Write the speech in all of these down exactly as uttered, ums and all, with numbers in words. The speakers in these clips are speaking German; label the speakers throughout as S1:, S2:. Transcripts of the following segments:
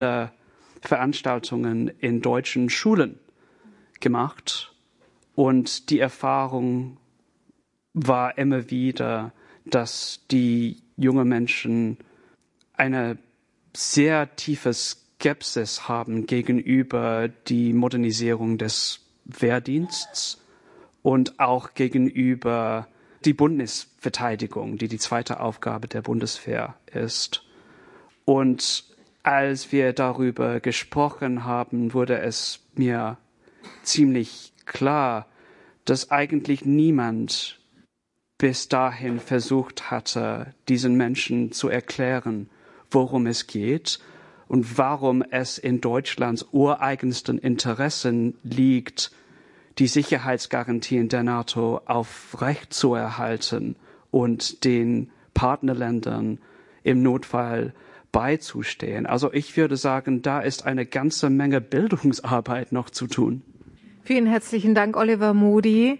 S1: äh, Veranstaltungen in deutschen Schulen gemacht. Und die Erfahrung war immer wieder, dass die jungen Menschen eine sehr tiefe Skepsis haben gegenüber die Modernisierung des Wehrdienstes und auch gegenüber die Bundesverteidigung, die die zweite Aufgabe der Bundeswehr ist. Und als wir darüber gesprochen haben, wurde es mir ziemlich klar, dass eigentlich niemand bis dahin versucht hatte, diesen Menschen zu erklären, worum es geht und warum es in Deutschlands ureigensten Interessen liegt, die Sicherheitsgarantien der NATO aufrechtzuerhalten und den Partnerländern im Notfall beizustehen. Also ich würde sagen, da ist eine ganze Menge Bildungsarbeit noch zu tun.
S2: Vielen herzlichen Dank, Oliver Moody.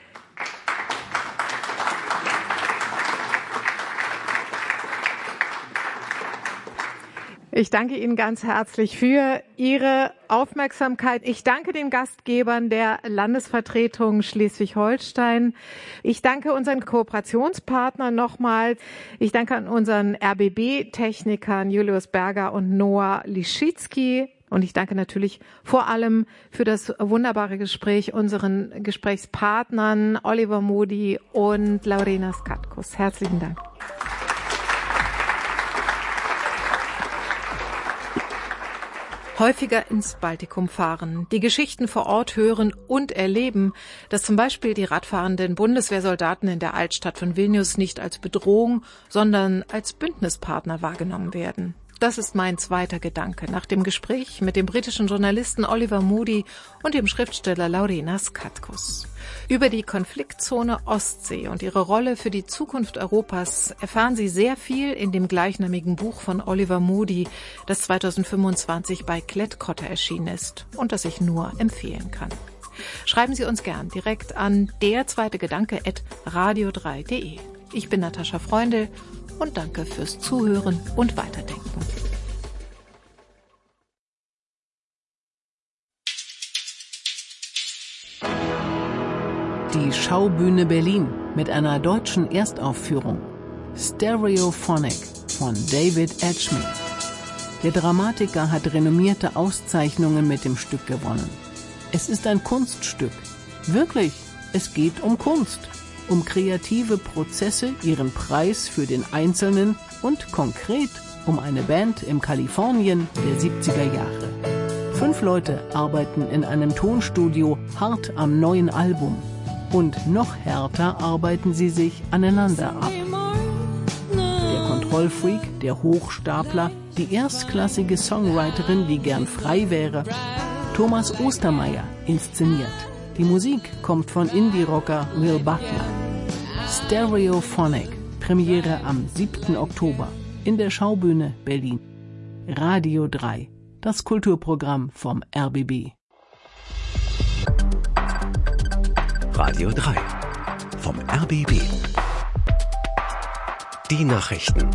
S2: Ich danke Ihnen ganz herzlich für Ihre Aufmerksamkeit. Ich danke den Gastgebern der Landesvertretung Schleswig-Holstein. Ich danke unseren Kooperationspartnern nochmal. Ich danke an unseren R B B-Technikern Julius Berger und Noah Lischitzky. Und ich danke natürlich vor allem für das wunderbare Gespräch unseren Gesprächspartnern Oliver Moody und Laurena Skatkus. Herzlichen Dank. Häufiger ins Baltikum fahren, die Geschichten vor Ort hören und erleben, dass zum Beispiel die radfahrenden Bundeswehrsoldaten in der Altstadt von Vilnius nicht als Bedrohung, sondern als Bündnispartner wahrgenommen werden. Das ist mein zweiter Gedanke nach dem Gespräch mit dem britischen Journalisten Oliver Moody und dem Schriftsteller Laurena Skatkus. Über die Konfliktzone Ostsee und ihre Rolle für die Zukunft Europas erfahren Sie sehr viel in dem gleichnamigen Buch von Oliver Moody, das zweitausendfünfundzwanzig bei Klett-Cotta erschienen ist und das ich nur empfehlen kann. Schreiben Sie uns gern direkt an der zweite Gedanke at radio drei punkt de. Ich bin Natascha Freundl und danke fürs Zuhören und Weiterdenken.
S3: Die Schaubühne Berlin mit einer deutschen Erstaufführung. Stereophonic von David Edgemead. Der Dramatiker hat renommierte Auszeichnungen mit dem Stück gewonnen. Es ist ein Kunststück. Wirklich, es geht um Kunst. Um kreative Prozesse, ihren Preis für den Einzelnen und konkret um eine Band im Kalifornien der siebziger Jahre. Fünf Leute arbeiten in einem Tonstudio hart am neuen Album. Und noch härter arbeiten sie sich aneinander ab. Der Kontrollfreak, der Hochstapler, die erstklassige Songwriterin, die gern frei wäre. Thomas Ostermeier inszeniert. Die Musik kommt von Indie-Rocker Will Butler. Stereophonic, Premiere am siebten Oktober in der Schaubühne Berlin. Radio drei, das Kulturprogramm vom R B B.
S4: Radio drei vom R B B. Die Nachrichten.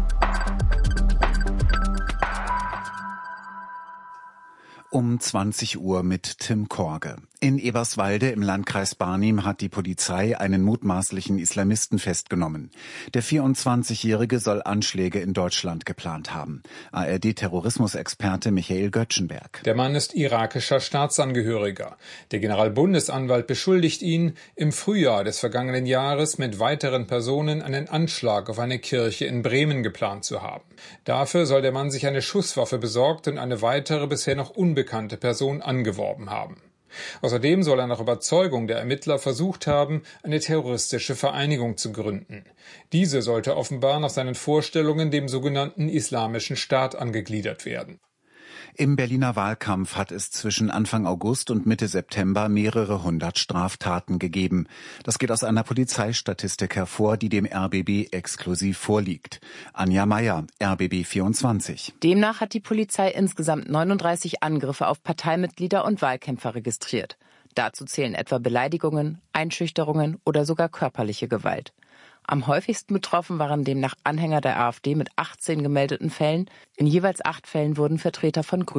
S5: Um zwanzig Uhr mit Tim Korge. In Eberswalde im Landkreis Barnim hat die Polizei einen mutmaßlichen Islamisten festgenommen. Der vierundzwanzigjährige soll Anschläge in Deutschland geplant haben. A R D-Terrorismusexperte Michael Göttschenberg.
S6: Der Mann ist irakischer Staatsangehöriger. Der Generalbundesanwalt beschuldigt ihn, im Frühjahr des vergangenen Jahres mit weiteren Personen einen Anschlag auf eine Kirche in Bremen geplant zu haben. Dafür soll der Mann sich eine Schusswaffe besorgt und eine weitere bisher noch unbekannte Person angeworben haben. Außerdem soll er nach Überzeugung der Ermittler versucht haben, eine terroristische Vereinigung zu gründen. Diese sollte offenbar nach seinen Vorstellungen dem sogenannten Islamischen Staat angegliedert werden.
S5: Im Berliner Wahlkampf hat es zwischen Anfang August und Mitte September mehrere hundert Straftaten gegeben. Das geht aus einer Polizeistatistik hervor, die dem R B B exklusiv vorliegt. Anja Meier, R B B vierundzwanzig.
S7: Demnach hat die Polizei insgesamt neununddreißig Angriffe auf Parteimitglieder und Wahlkämpfer registriert. Dazu zählen etwa Beleidigungen, Einschüchterungen oder sogar körperliche Gewalt. Am häufigsten betroffen waren demnach Anhänger der AfD mit achtzehn gemeldeten Fällen. In jeweils acht Fällen wurden Vertreter von Grünen